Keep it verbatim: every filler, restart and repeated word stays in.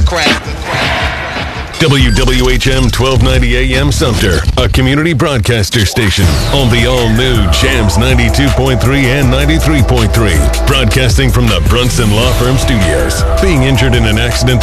crack. W W H M twelve ninety A M Sumter, a community broadcaster station on the all-new Jams ninety-two point three and ninety-three point three. Broadcasting from the Brunson Law Firm Studios. Being injured in an accident